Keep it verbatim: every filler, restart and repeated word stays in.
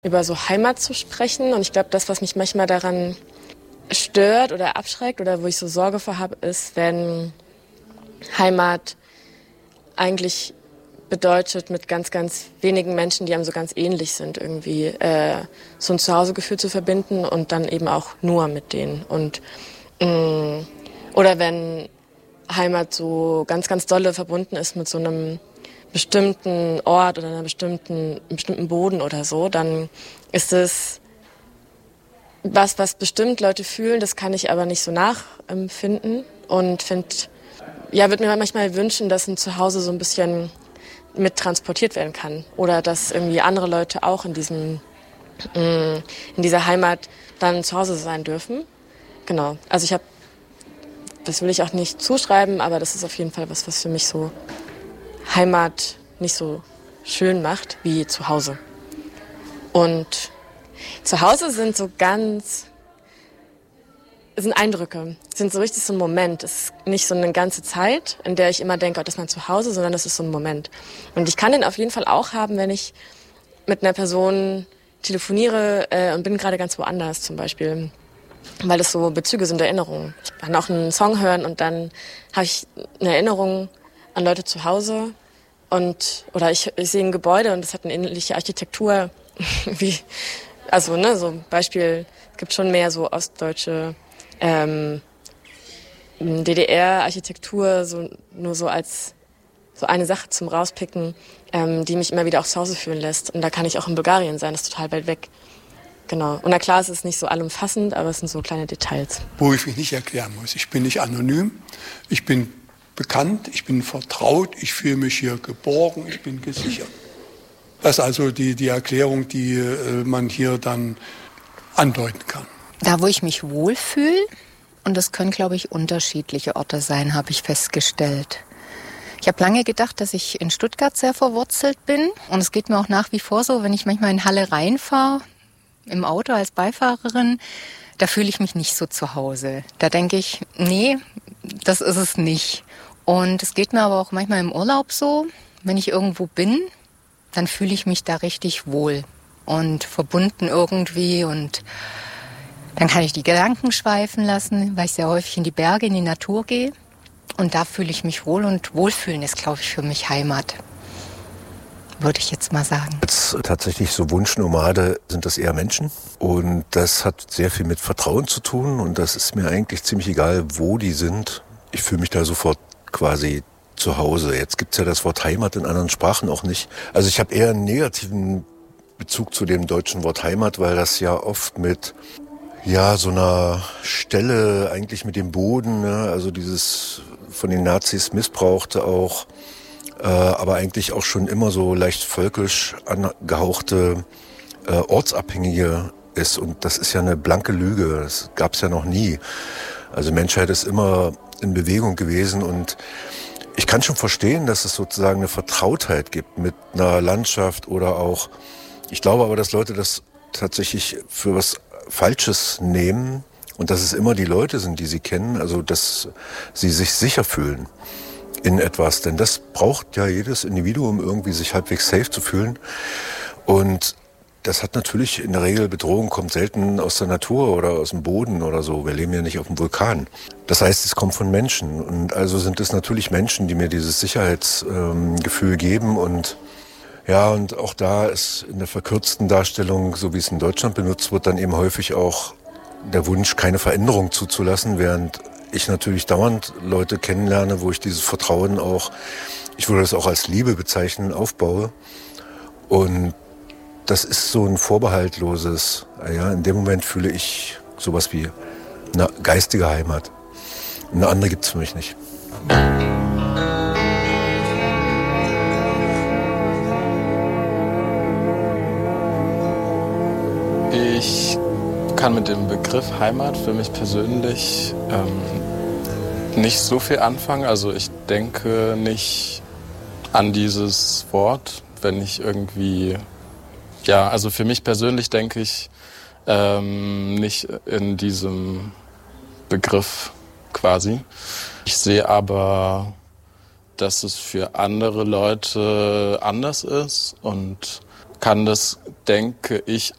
über so Heimat zu sprechen. Und ich glaube, das, was mich manchmal daran stört oder abschreckt oder wo ich so Sorge vor habe, ist, wenn Heimat eigentlich bedeutet, mit ganz, ganz wenigen Menschen, die einem so ganz ähnlich sind, irgendwie äh, so ein Zuhausegefühl zu verbinden und dann eben auch nur mit denen. Und mh, oder wenn Heimat so ganz, ganz dolle verbunden ist mit so einem bestimmten Ort oder einer bestimmten, einem bestimmten Boden oder so, dann ist es was, was bestimmt Leute fühlen, das kann ich aber nicht so nachempfinden und finde, ja, würde mir manchmal wünschen, dass ein Zuhause so ein bisschen mit transportiert werden kann oder dass irgendwie andere Leute auch in diesem, in dieser Heimat dann zu Hause sein dürfen. Genau, also ich habe, das will ich auch nicht zuschreiben, aber das ist auf jeden Fall was, was für mich so Heimat nicht so schön macht wie zu Hause. Und zu Hause sind so ganz, sind Eindrücke, sind so richtig so ein Moment. Es ist nicht so eine ganze Zeit, in der ich immer denke, oh, das ist mein Zuhause, sondern das ist so ein Moment. Und ich kann den auf jeden Fall auch haben, wenn ich mit einer Person telefoniere äh, und bin gerade ganz woanders zum Beispiel, weil das so Bezüge sind, Erinnerungen. Ich kann auch einen Song hören und dann habe ich eine Erinnerung an Leute zu Hause und oder ich, ich sehe ein Gebäude und es hat eine ähnliche Architektur wie, also ne, so ein Beispiel, es gibt schon mehr so ostdeutsche ähm, D D R-Architektur, so, nur so als so eine Sache zum Rauspicken, ähm, die mich immer wieder auch zu Hause fühlen lässt. Und da kann ich auch in Bulgarien sein, das ist total weit weg. Genau. Und na klar, es ist nicht so allumfassend, aber es sind so kleine Details. Wo ich mich nicht erklären muss. Ich bin nicht anonym, ich bin bekannt, ich bin vertraut, ich fühle mich hier geborgen, ich bin gesichert. Das ist also die, die Erklärung, die äh, man hier dann andeuten kann. Da, wo ich mich wohlfühle, und das können, glaube ich, unterschiedliche Orte sein, habe ich festgestellt. Ich habe lange gedacht, dass ich in Stuttgart sehr verwurzelt bin. Und es geht mir auch nach wie vor so, wenn ich manchmal in Halle reinfahre, im Auto als Beifahrerin, da fühle ich mich nicht so zu Hause. Da denke ich, nee, das ist es nicht. Und es geht mir aber auch manchmal im Urlaub so, wenn ich irgendwo bin, dann fühle ich mich da richtig wohl und verbunden irgendwie. Und dann kann ich die Gedanken schweifen lassen, weil ich sehr häufig in die Berge, in die Natur gehe. Und da fühle ich mich wohl und Wohlfühlen ist, glaube ich, für mich Heimat. Würde ich jetzt mal sagen. Jetzt tatsächlich so Wunschnomade sind das eher Menschen und das hat sehr viel mit Vertrauen zu tun und das ist mir eigentlich ziemlich egal, wo die sind. Ich fühle mich da sofort quasi zu Hause. Jetzt gibt's ja das Wort Heimat in anderen Sprachen auch nicht. Also ich habe eher einen negativen Bezug zu dem deutschen Wort Heimat, weil das ja oft mit ja so einer Stelle eigentlich mit dem Boden, ne? Also dieses von den Nazis missbrauchte auch, äh, aber eigentlich auch schon immer so leicht völkisch angehauchte äh, ortsabhängige ist. Und das ist ja eine blanke Lüge. Das gab es ja noch nie. Also Menschheit ist immer in Bewegung gewesen und ich kann schon verstehen, dass es sozusagen eine Vertrautheit gibt mit einer Landschaft oder auch, ich glaube aber, dass Leute das tatsächlich für was Falsches nehmen und dass es immer die Leute sind, die sie kennen, also dass sie sich sicher fühlen in etwas, denn das braucht ja jedes Individuum irgendwie, sich halbwegs safe zu fühlen und das hat natürlich in der Regel, Bedrohung kommt selten aus der Natur oder aus dem Boden oder so. Wir leben ja nicht auf dem Vulkan. Das heißt, es kommt von Menschen. Und also sind es natürlich Menschen, die mir dieses Sicherheitsgefühl ähm, geben. Und ja, und auch da ist in der verkürzten Darstellung, so wie es in Deutschland benutzt wird, dann eben häufig auch der Wunsch, keine Veränderung zuzulassen, während ich natürlich dauernd Leute kennenlerne, wo ich dieses Vertrauen auch, ich würde das auch als Liebe bezeichnen, aufbaue. Und das ist so ein vorbehaltloses, ja, in dem Moment fühle ich sowas wie eine geistige Heimat. Eine andere gibt's für mich nicht. Ich kann mit dem Begriff Heimat für mich persönlich ähm, nicht so viel anfangen. Also ich denke nicht an dieses Wort, wenn ich irgendwie... Ja, also für mich persönlich denke ich ähm, nicht in diesem Begriff quasi. Ich sehe aber, dass es für andere Leute anders ist und kann das, denke ich,